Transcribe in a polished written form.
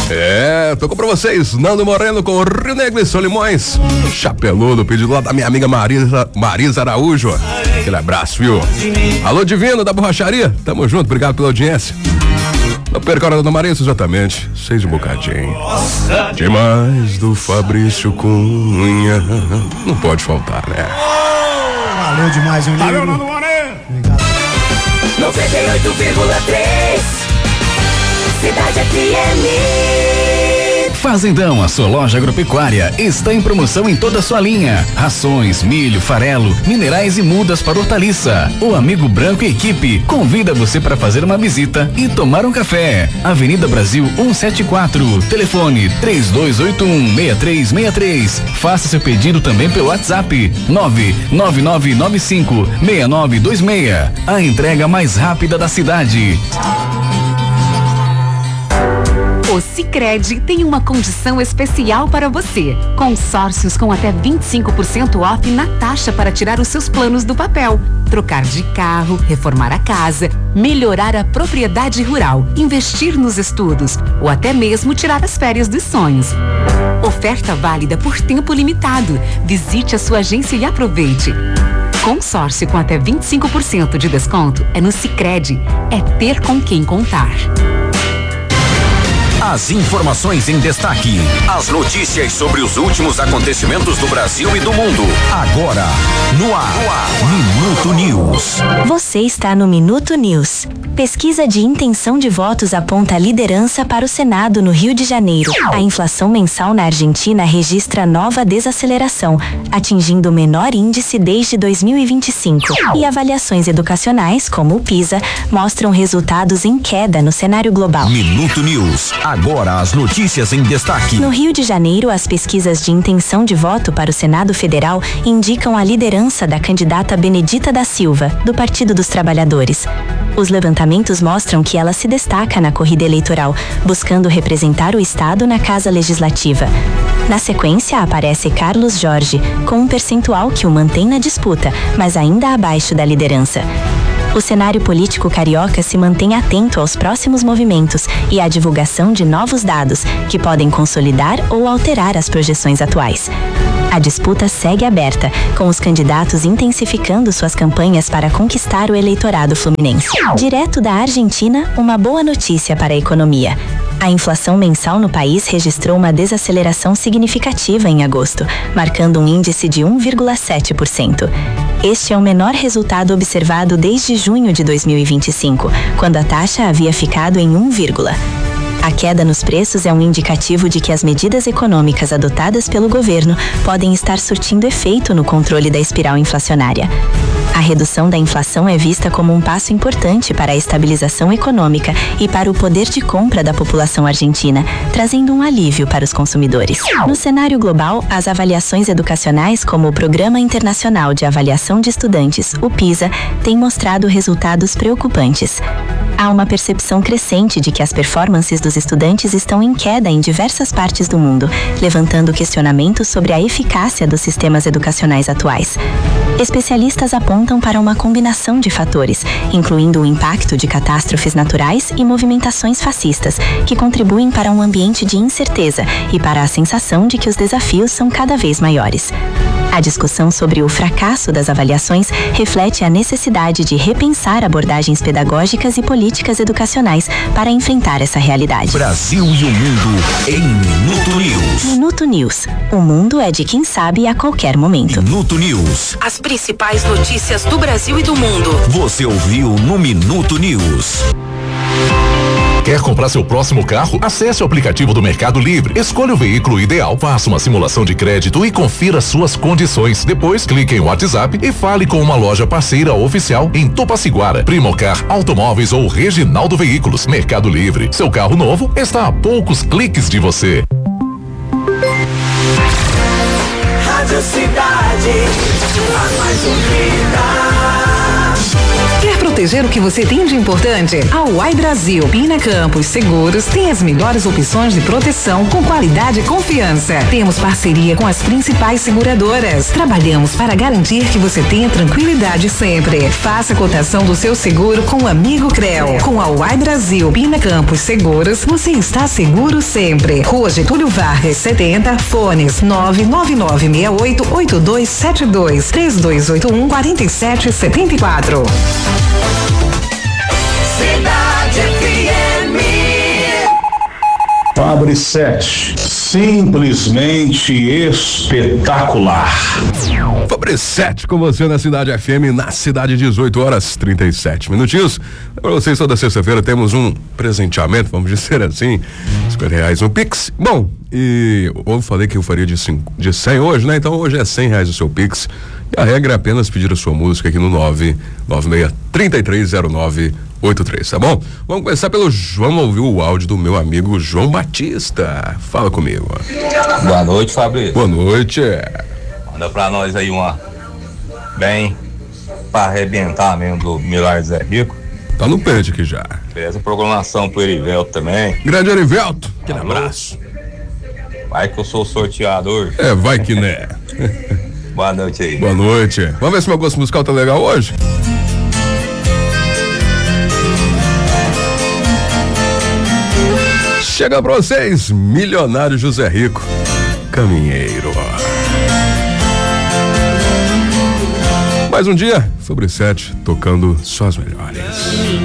Tocou pra vocês, Nando Moreno com Rio Negro e Solimões. Chapeludo, pedido lá da minha amiga Marisa Araújo. Aquele abraço, viu? Alô, Divino da Borracharia, tamo junto, obrigado pela audiência. Não perca a hora da Marisa, exatamente, 6 de bocadinho. Demais do Fabrício Cunha. Não pode faltar, né? Valeu demais, meu Valeu, Nando Moreno. Obrigado. 98,3 Cidade FM. Fazendão, a sua loja agropecuária, está em promoção em toda a sua linha. Rações, milho, farelo, minerais e mudas para hortaliça. O Amigo Branco e equipe convida você para fazer uma visita e tomar um café. Avenida Brasil 174, telefone 3281-6363. Faça seu pedido também pelo WhatsApp 99995-6926. A entrega mais rápida da cidade. O Sicredi tem uma condição especial para você. Consórcios com até 25% off na taxa para tirar os seus planos do papel. Trocar de carro, reformar a casa, melhorar a propriedade rural, investir nos estudos ou até mesmo tirar as férias dos sonhos. Oferta válida por tempo limitado. Visite a sua agência e aproveite. Consórcio com até 25% de desconto é no Sicredi. É ter com quem contar. As informações em destaque. As notícias sobre os últimos acontecimentos do Brasil e do mundo. Agora, no ar. Minuto News. Você está no Minuto News. Pesquisa de intenção de votos aponta liderança para o Senado no Rio de Janeiro. A inflação mensal na Argentina registra nova desaceleração, atingindo o menor índice desde 2025. E avaliações educacionais, como o PISA, mostram resultados em queda no cenário global. Minuto News. Agora as notícias em destaque. No Rio de Janeiro, as pesquisas de intenção de voto para o Senado Federal indicam a liderança da candidata Benedita da Silva, do Partido dos Trabalhadores. Os levantamentos mostram que ela se destaca na corrida eleitoral, buscando representar o Estado na Casa Legislativa. Na sequência, aparece Carlos Jorge, com um percentual que o mantém na disputa, mas ainda abaixo da liderança. O cenário político carioca se mantém atento aos próximos movimentos e à divulgação de novos dados, que podem consolidar ou alterar as projeções atuais. A disputa segue aberta, com os candidatos intensificando suas campanhas para conquistar o eleitorado fluminense. Direto da Argentina, uma boa notícia para a economia. A inflação mensal no país registrou uma desaceleração significativa em agosto, marcando um índice de 1,7%. Este é o menor resultado observado desde junho de 2025, quando a taxa havia ficado em 1, A queda nos preços é um indicativo de que as medidas econômicas adotadas pelo governo podem estar surtindo efeito no controle da espiral inflacionária. A redução da inflação é vista como um passo importante para a estabilização econômica e para o poder de compra da população argentina, trazendo um alívio para os consumidores. No cenário global, as avaliações educacionais, como o Programa Internacional de Avaliação de Estudantes, o PISA, têm mostrado resultados preocupantes. Há uma percepção crescente de que as performances dos estudantes estão em queda em diversas partes do mundo, levantando questionamentos sobre a eficácia dos sistemas educacionais atuais. Especialistas apontam para uma combinação de fatores, incluindo o impacto de catástrofes naturais e movimentações fascistas, que contribuem para um ambiente de incerteza e para a sensação de que os desafios são cada vez maiores. A discussão sobre o fracasso das avaliações reflete a necessidade de repensar abordagens pedagógicas e políticas educacionais para enfrentar essa realidade. Brasil e o mundo em Minuto News. Minuto News. O mundo é de quem sabe a qualquer momento. Minuto News. As principais notícias do Brasil e do mundo. Você ouviu no Minuto News. Quer comprar seu próximo carro? Acesse o aplicativo do Mercado Livre, escolha o veículo ideal, faça uma simulação de crédito e confira suas condições. Depois, clique em WhatsApp e fale com uma loja parceira oficial em Tupaciguara, Primocar Automóveis ou Reginaldo Veículos. Mercado Livre, seu carro novo está a poucos cliques de você. Rádio Cidade, a mais ouvida. Quer proteger o que você tem de importante? A Uai Brasil Pina Campos Seguros tem as melhores opções de proteção com qualidade e confiança. Temos parceria com as principais seguradoras. Trabalhamos para garantir que você tenha tranquilidade sempre. Faça a cotação do seu seguro com o amigo Creu. Com a Uai Brasil Pina Campos Seguros, você está seguro sempre. Rua Getúlio Vargas, 70, fones 999688272, 3281-4774. Cidade FM. Fabre 7, simplesmente espetacular. Fabre 7 com você na Cidade FM, na cidade, 18 horas 37 minutinhos. Para vocês, toda sexta-feira temos um presenteamento, vamos dizer assim, R$50 no Pix. Bom, e eu falei que eu faria de 100 hoje, né? Então hoje é R$100 o seu Pix. E a regra é apenas pedir a sua música aqui no 996-330983, tá bom? Vamos começar pelo João, ouvir o áudio do meu amigo João Batista. Fala comigo. Boa noite, Fabrício. Boa noite. Manda pra nós aí uma bem pra arrebentar mesmo do Milagre Zé Rico. Tá no pente aqui já. Beleza, programação pro Erivelto também. Grande Erivelto, aquele abraço. Vai que eu sou o sorteador. É, vai que né. Boa noite aí. Boa noite. Vamos ver se meu gosto musical tá legal hoje? Chega pra vocês, Milionário José Rico, Caminheiro. Mais um dia, Fabre 7, tocando só as melhores.